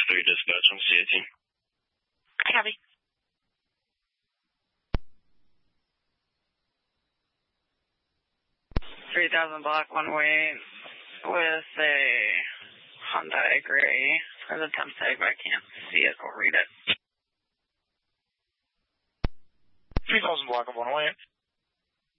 3 dispatch on C18. Copy. 3000 block one way with a Hyundai Gray. There's a temp tag, but I can't see it or read it. 3000 block of one way.